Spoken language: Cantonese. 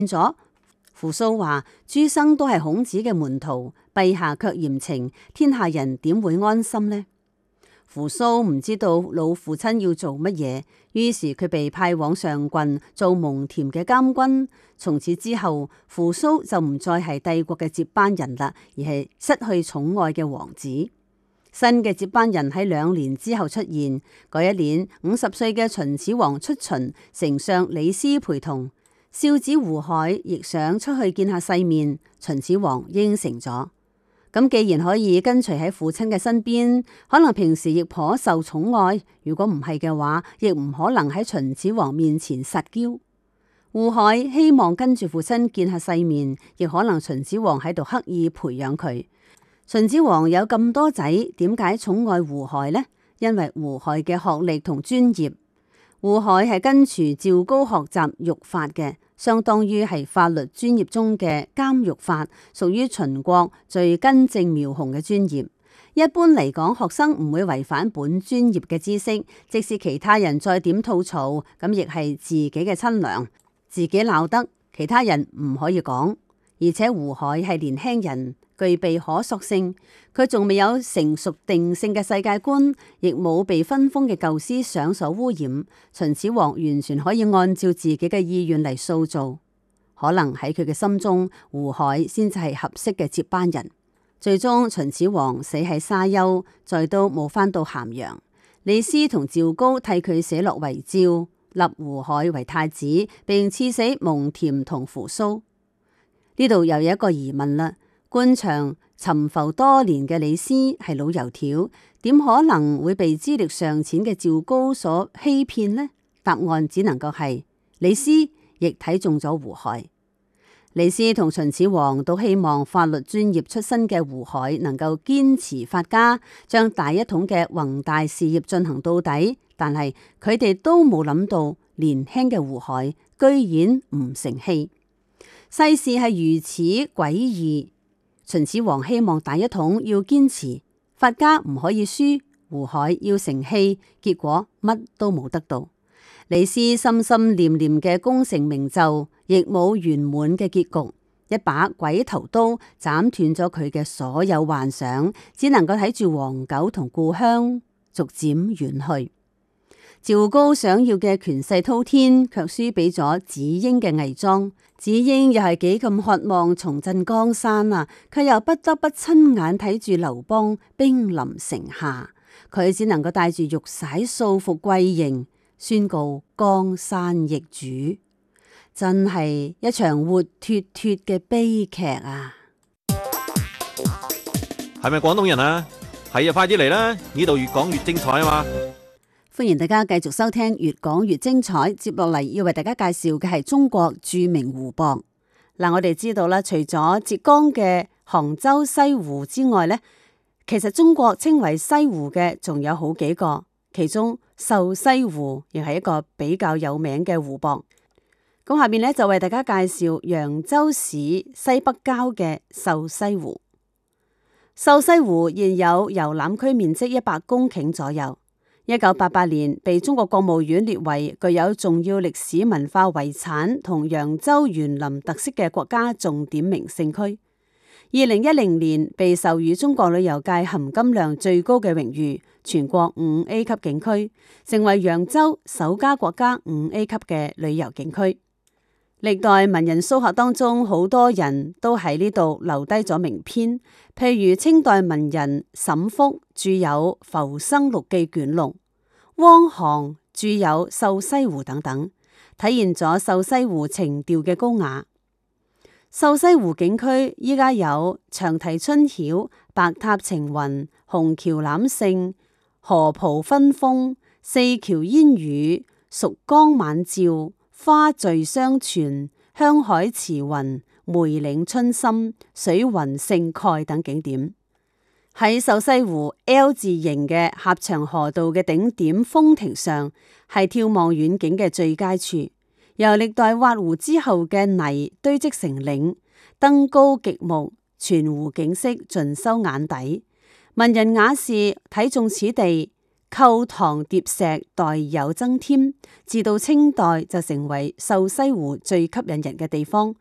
咗。扶蘇話：諸生都係孔子嘅門徒，陛下卻嚴懲，天下人點會安心呢？扶蘇唔知道老父親要做乜嘢，於是佢被派往上郡做蒙恬嘅監軍。從此之後，扶蘇就唔再係帝國嘅接班人啦，而係失去寵愛嘅王子。新嘅接班人喺2年之後出現。嗰一年50歲嘅秦始皇出巡，丞相李斯陪同，少子胡亥亦想出去見下世面。秦始皇應承咗。咁既然可以跟隨喺父親嘅身邊，可能平時亦頗受寵愛。如果唔係嘅話，亦唔可能喺秦始皇面前撒嬌。胡亥希望跟住父親見下世面，亦可能秦始皇喺度刻意培養佢。秦始皇有咁多仔，點解寵愛胡亥呢？因為胡亥嘅學歷同專業。胡亥係跟隨趙高學習獄法嘅，相當於係法律專業中嘅監獄法，屬於秦國最根正苗紅嘅專業。一般嚟講，學生唔會違反本專業嘅知識，即使其他人再點吐槽，咁亦係自己嘅親娘，自己鬧得，其他人唔可以講。而且胡亥係年輕人，具備可塑性，佢仲未有成熟定性嘅世界觀，亦冇被分封嘅舊思想所污染。秦始皇完全可以按照自己嘅意願嚟塑造。可能喺佢嘅心中，胡亥先至係合適嘅接班人。最終秦始皇死喺沙丘，再都冇返到咸陽。李斯同趙高替佢寫落遺詔，立胡亥為太子，並賜死蒙恬同扶蘇。呢度又有一個疑問啦，官場沉浮多年嘅李斯係老油條，點可能會被資歷尚淺嘅趙高所欺騙呢？答案只能夠係李斯亦睇中咗胡亥。李斯同秦始皇都希望法律專業出身嘅胡亥能夠堅持法家，將大一統嘅宏大事業進行到底，但係佢哋都冇諗到年輕嘅胡亥居然唔成器。世事係如此詭異，秦始皇希望大一統要堅持，法家唔可以輸，胡亥要成器，結果乜都冇得到。李斯心心念念嘅功成名就，亦冇圓滿嘅結局，一把鬼頭刀斬斷咗佢嘅所有幻想，只能夠睇住黃狗同故鄉逐漸遠去。趙高想要嘅權勢滔天，卻輸俾咗子嬰嘅偽裝。子嬰又係幾咁渴望重振江山啊，佢又不得不親眼睇住劉邦兵臨城下，佢只能夠帶住玉璽素服跪迎，宣告江山易主。真係一場活脫脫嘅悲劇啊！ 係咪廣東人啊？係啊，快啲嚟啦！呢度越講越精彩啊嘛！ 歡迎大家繼續收聽越講越精彩。接落嚟要為大家介紹嘅係中國著名湖泊。嗱，我哋知道啦，除咗浙江嘅杭州西湖之外呢，其實中國稱為西湖嘅仲有好幾個，其中瘦西湖亦係一個比較有名嘅湖泊。咁下邊呢，就為大家介紹揚州市西北郊嘅瘦西湖。瘦西湖現有遊覽區面積100公頃左右。1988年被中國國務院列為具有重要歷史文化遺產同揚州園林特色嘅國家重點名勝區。2010年被授予中國旅遊界含金量最高嘅榮譽全國5A 級景區，成為揚州首家國家5A 級嘅旅遊景區。歷代文人蘇學當中，好多人都喺呢度留低咗名篇，譬如清代文人沈復著有《浮生六記卷錄》，汪杭著有《瘦西湖》等等，體現咗瘦西湖情調嘅高雅。瘦西湖景區依家有長堤春曉、白塔晴雲、虹橋攬勝、河浦分峰、四橋煙雨、蜀江晚照、花序相傳、香海慈雲、梅嶺春深、水雲盛蓋等景點。喺瘦西湖 L 字形嘅狹長河道嘅頂點峰亭上，係眺望遠景嘅最佳處。由歷代挖湖之後嘅泥堆積成嶺，登高極目，全湖景色盡收眼底。文人雅士睇中此地， 構塘疊石代有增添，至到清代就成為瘦西湖最吸引人嘅地方。